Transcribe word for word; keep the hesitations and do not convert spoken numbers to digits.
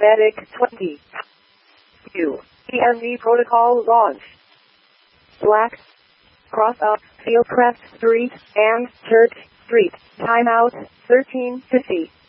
Medic twenty. U. P N D protocol launch. Black. Cross up Fieldcrest Street and Church Street. Timeout thirteen fifty.